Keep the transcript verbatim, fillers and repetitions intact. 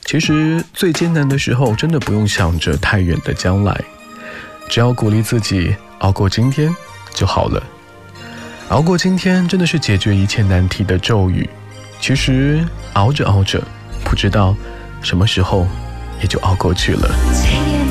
其实最艰难的时候，真的不用想着太远的将来，只要鼓励自己熬过今天就好了。熬过今天真的是解决一切难题的咒语。其实熬着熬着，不知道什么时候也就熬过去了。